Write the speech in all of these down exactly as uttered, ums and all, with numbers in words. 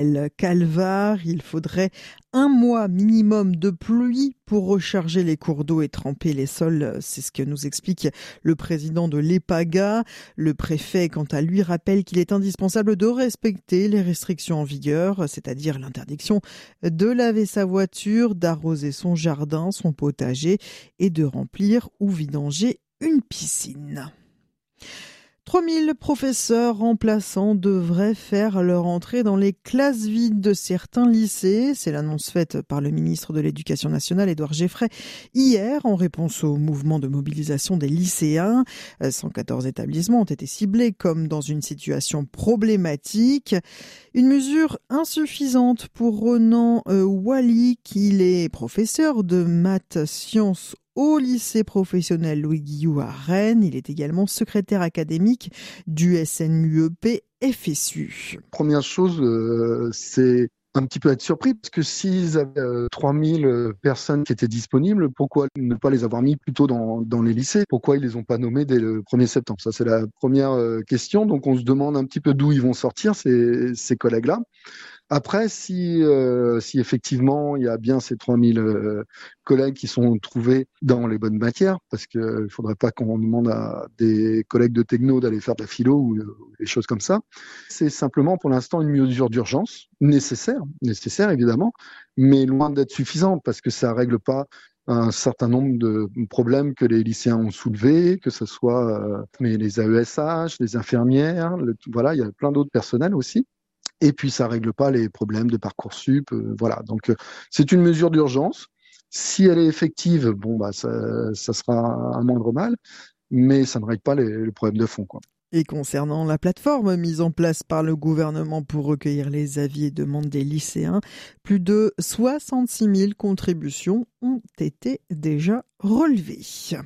Calvar, il faudrait un mois minimum de pluie pour recharger les cours d'eau et tremper les sols. C'est ce que nous explique le président de l'EPAGA. Le préfet, quant à lui, rappelle qu'il est indispensable de respecter les restrictions en vigueur, c'est-à-dire l'interdiction de laver sa voiture, d'arroser son jardin, son potager et de remplir ou vidanger une piscine. trois mille professeurs remplaçants devraient faire leur entrée dans les classes vides de certains lycées. C'est l'annonce faite par le ministre de l'Éducation nationale, Édouard Geffray, hier en réponse au mouvement de mobilisation des lycéens. cent quatorze établissements ont été ciblés comme dans une situation problématique. Une mesure insuffisante pour Ronan euh, Wally, qui est professeur de maths sciences au lycée professionnel Louis Guillou à Rennes. Il est également secrétaire académique du S N U E P F S U. Première chose, euh, c'est un petit peu être surpris, parce que s'ils avaient euh, trois mille personnes qui étaient disponibles, pourquoi ne pas les avoir mis plutôt dans, dans les lycées ? Pourquoi ils les ont pas nommés dès le premier septembre ? Ça, c'est la première euh, question. Donc, on se demande un petit peu d'où ils vont sortir, ces, ces collègues-là. Après, si, euh, si effectivement il y a bien ces trois mille euh, collègues qui sont trouvés dans les bonnes matières, parce qu'il ne faudrait pas qu'on demande à des collègues de techno d'aller faire de la philo ou euh, des choses comme ça, c'est simplement pour l'instant une mesure d'urgence, nécessaire, nécessaire évidemment, mais loin d'être suffisante, parce que ça ne règle pas un certain nombre de problèmes que les lycéens ont soulevés, que ce soit euh, mais les A E S H, les infirmières, le, voilà, il y a plein d'autres personnels aussi. Et puis, ça règle pas les problèmes de Parcoursup. Euh, voilà. Donc, euh, c'est une mesure d'urgence. Si elle est effective, bon, bah, ça, ça sera un moindre mal, mais ça ne règle pas les, les problèmes de fond, quoi. Et concernant la plateforme mise en place par le gouvernement pour recueillir les avis et demandes des lycéens, plus de soixante-six mille contributions ont été déjà relevées.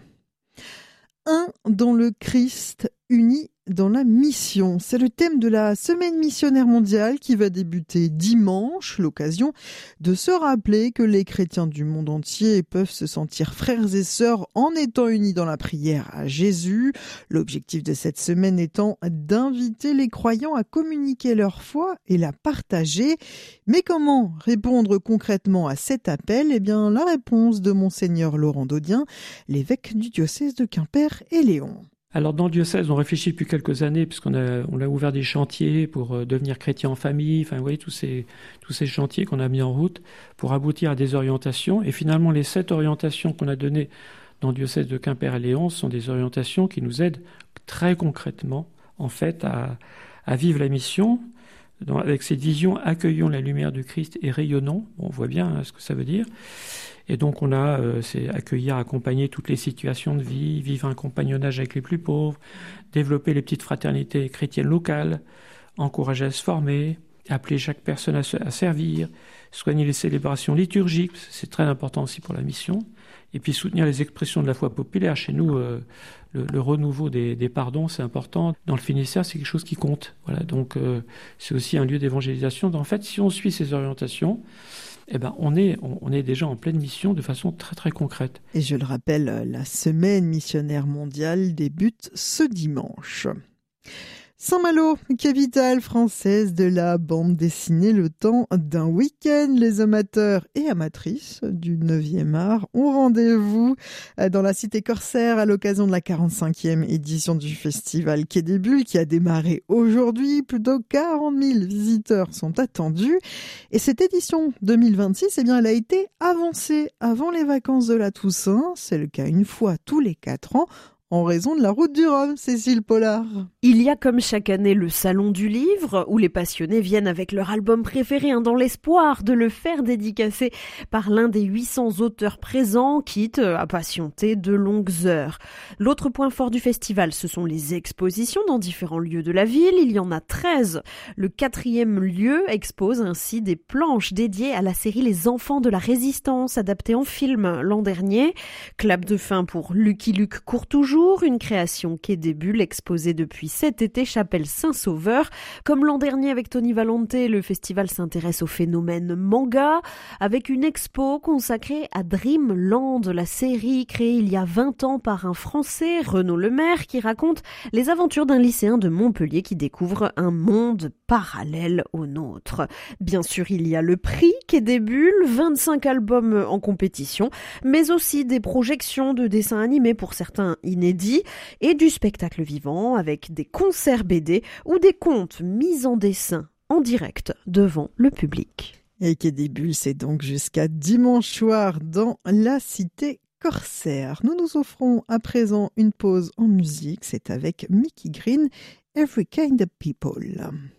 Un dans le Christ, uni dans la mission. C'est le thème de la semaine missionnaire mondiale qui va débuter dimanche, l'occasion de se rappeler que les chrétiens du monde entier peuvent se sentir frères et sœurs en étant unis dans la prière à Jésus. L'objectif de cette semaine étant d'inviter les croyants à communiquer leur foi et la partager. Mais comment répondre concrètement à cet appel ? Eh bien, la réponse de Monseigneur Laurent Daudien, l'évêque du diocèse de Quimper et Léon. Alors dans le diocèse, on réfléchit depuis quelques années, puisqu'on a, on a ouvert des chantiers pour euh, devenir chrétien en famille, enfin vous voyez tous ces, tous ces chantiers qu'on a mis en route pour aboutir à des orientations. Et finalement, les sept orientations qu'on a données dans le diocèse de Quimper et Léon sont des orientations qui nous aident très concrètement, en fait, à, à vivre la mission. Dans, avec cette vision, accueillons la lumière du Christ et rayonnons. Bon, on voit bien hein, ce que ça veut dire. Et donc on a, euh, c'est accueillir, accompagner toutes les situations de vie, vivre un compagnonnage avec les plus pauvres, développer les petites fraternités chrétiennes locales, encourager à se former, appeler chaque personne à, se, à servir, soigner les célébrations liturgiques, c'est très important aussi pour la mission, et puis soutenir les expressions de la foi populaire. Chez nous, euh, le, le renouveau des, des pardons, c'est important. Dans le Finistère, c'est quelque chose qui compte. Voilà, donc euh, c'est aussi un lieu d'évangélisation. En fait, si on suit ces orientations, eh ben, on est, on est déjà en pleine mission de façon très très concrète. Et je le rappelle, la semaine missionnaire mondiale débute ce dimanche. Saint-Malo, capitale française de la bande dessinée, le temps d'un week-end. Les amateurs et amatrices du neuvième art ont rendez-vous dans la cité corsaire à l'occasion de la quarante-cinquième édition du festival Quai des Bulles qui a démarré aujourd'hui. Plus de quarante mille visiteurs sont attendus. Et cette édition deux mille vingt-six, eh bien, elle a été avancée avant les vacances de la Toussaint. C'est le cas une fois tous les quatre ans. En raison de la route du Rhum, Cécile Pollard. Il y a comme chaque année le Salon du Livre, où les passionnés viennent avec leur album préféré, hein, dans l'espoir de le faire dédicacer par l'un des huit cents auteurs présents, quitte à patienter de longues heures. L'autre point fort du festival, ce sont les expositions dans différents lieux de la ville. Il y en a treize. Le quatrième lieu expose ainsi des planches dédiées à la série Les Enfants de la Résistance, adaptée en film l'an dernier. Clap de fin pour Lucky Luke Courtoujour, jour, une création Quai des Bulles exposée depuis cet été chapelle Saint-Sauveur. Comme l'an dernier avec Tony Valente, le festival s'intéresse au phénomène manga avec une expo consacrée à Dreamland, la série créée il y a vingt ans par un Français, Renaud Lemaire, qui raconte les aventures d'un lycéen de Montpellier qui découvre un monde parallèle au nôtre. Bien sûr, il y a le prix Quai des Bulles, vingt-cinq albums en compétition, mais aussi des projections de dessins animés pour certains inédits et du spectacle vivant avec des concerts B D ou des contes mis en dessin en direct devant le public. Et Quai des Bulles, c'est donc jusqu'à dimanche soir dans la cité corsaire. Nous nous offrons à présent une pause en musique. C'est avec Mickey Green, Every Kind of People.